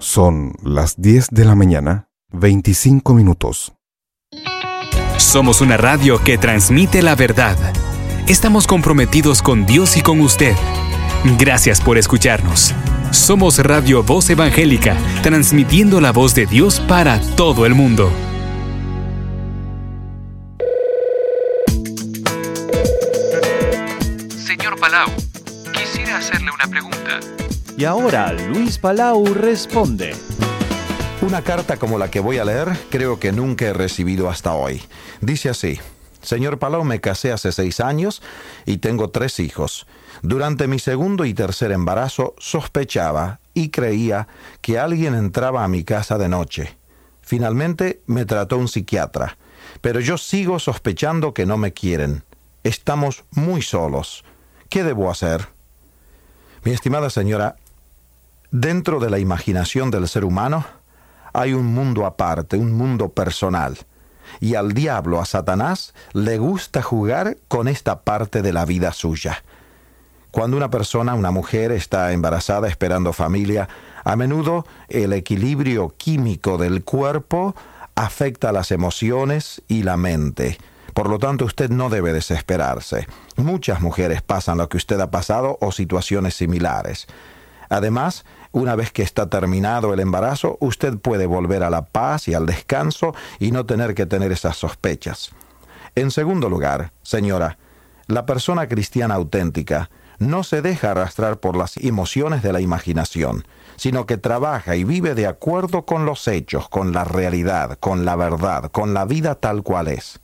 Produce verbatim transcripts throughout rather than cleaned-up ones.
Son las diez de la mañana, veinticinco minutos. Somos una radio que transmite la verdad. Estamos comprometidos con Dios y con usted. Gracias por escucharnos. Somos Radio Voz Evangélica, transmitiendo la voz de Dios para todo el mundo. Señor Palau, quisiera hacerle una pregunta. Y ahora Luis Palau responde. Una carta como la que voy a leer creo que nunca he recibido hasta hoy. Dice así: Señor Palau, me casé hace seis años y tengo tres hijos. Durante mi segundo y tercer embarazo sospechaba y creía que alguien entraba a mi casa de noche. Finalmente me trató un psiquiatra, pero yo sigo sospechando que no me quieren. Estamos muy solos. ¿Qué debo hacer? Mi estimada señora, dentro de la imaginación del ser humano hay un mundo aparte, un mundo personal. Y al diablo, a Satanás, le gusta jugar con esta parte de la vida suya. Cuando una persona, una mujer, está embarazada esperando familia, a menudo el equilibrio químico del cuerpo afecta las emociones y la mente. Por lo tanto, usted no debe desesperarse. Muchas mujeres pasan lo que usted ha pasado o situaciones similares. Además, una vez que está terminado el embarazo, usted puede volver a la paz y al descanso y no tener que tener esas sospechas. En segundo lugar, señora, la persona cristiana auténtica no se deja arrastrar por las emociones de la imaginación, sino que trabaja y vive de acuerdo con los hechos, con la realidad, con la verdad, con la vida tal cual es.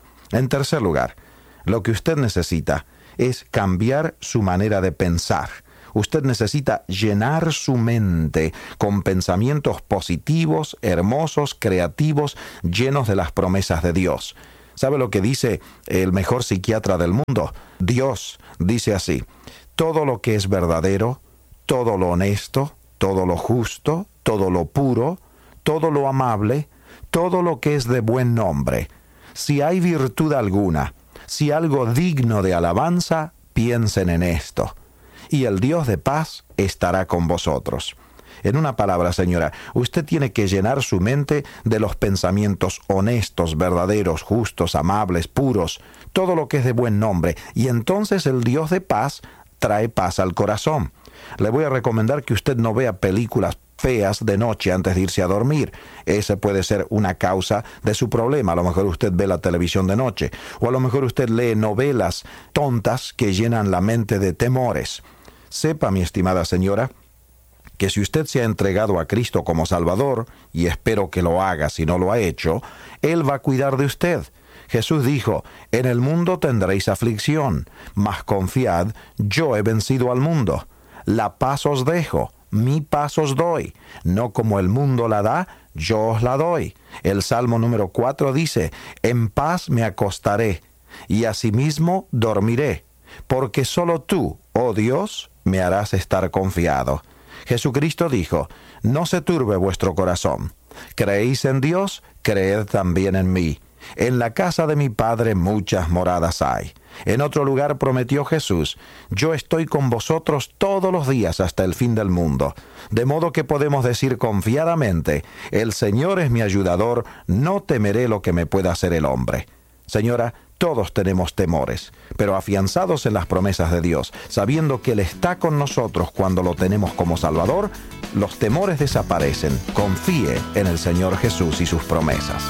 En tercer lugar, lo que usted necesita es cambiar su manera de pensar. Usted necesita llenar su mente con pensamientos positivos, hermosos, creativos, llenos de las promesas de Dios. ¿Sabe lo que dice el mejor psiquiatra del mundo? Dios dice así: todo lo que es verdadero, todo lo honesto, todo lo justo, todo lo puro, todo lo amable, todo lo que es de buen nombre. Si hay virtud alguna, si algo digno de alabanza, piensen en esto. Y el Dios de paz estará con vosotros. En una palabra, señora, usted tiene que llenar su mente de los pensamientos honestos, verdaderos, justos, amables, puros, todo lo que es de buen nombre, y entonces el Dios de paz trae paz al corazón. Le voy a recomendar que usted no vea películas feas de noche antes de irse a dormir. Esa puede ser una causa de su problema. A lo mejor usted ve la televisión de noche, o a lo mejor usted lee novelas tontas que llenan la mente de temores. Sepa, mi estimada señora, que si usted se ha entregado a Cristo como Salvador, y espero que lo haga si no lo ha hecho, Él va a cuidar de usted. Jesús dijo: en el mundo tendréis aflicción, mas confiad, yo he vencido al mundo. La paz os dejo, mi paz os doy. No como el mundo la da, yo os la doy. El Salmo número cuatro dice: en paz me acostaré, y asimismo dormiré, porque solo tú, oh Dios, me harás estar confiado. Jesucristo dijo: no se turbe vuestro corazón. ¿Creéis en Dios? Creed también en mí. En la casa de mi Padre muchas moradas hay. En otro lugar prometió Jesús: yo estoy con vosotros todos los días hasta el fin del mundo. De modo que podemos decir confiadamente: el Señor es mi ayudador, no temeré lo que me pueda hacer el hombre. Señora, todos tenemos temores, pero afianzados en las promesas de Dios, sabiendo que Él está con nosotros cuando lo tenemos como Salvador, los temores desaparecen. Confíe en el Señor Jesús y sus promesas.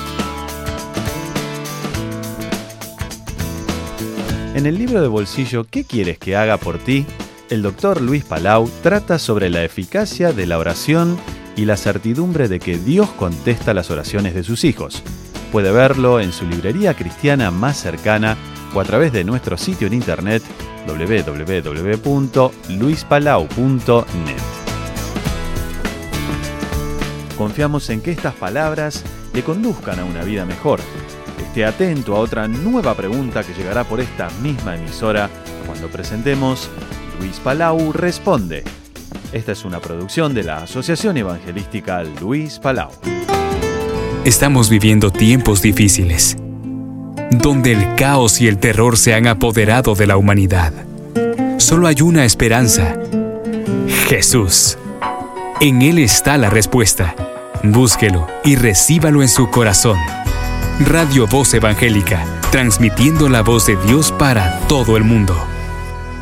En el libro de bolsillo ¿Qué quieres que haga por ti?, el doctor Luis Palau trata sobre la eficacia de la oración y la certidumbre de que Dios contesta las oraciones de sus hijos. Puede verlo en su librería cristiana más cercana o a través de nuestro sitio en internet doble u doble u doble u punto luis palau punto net. Confiamos en que estas palabras le conduzcan a una vida mejor. Esté atento a otra nueva pregunta que llegará por esta misma emisora cuando presentemos Luis Palau Responde. Esta es una producción de la Asociación Evangelística Luis Palau. Estamos viviendo tiempos difíciles, donde el caos y el terror se han apoderado de la humanidad. Solo hay una esperanza: Jesús. En Él está la respuesta. Búsquelo y recíbalo en su corazón. Radio Voz Evangélica, transmitiendo la voz de Dios para todo el mundo.